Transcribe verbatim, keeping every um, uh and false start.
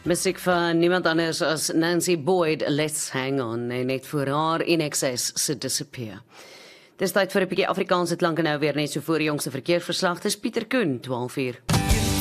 Musiek van niemand anders as Nancy Boyd, Let's Hang On, en net voor haar in excess se Disappear. Dis tyd vir 'n bietjie Afrikaanse klanke nou weer net so voor die jongste verkeersverslag. Dis Pieter Koen, twaalf uur.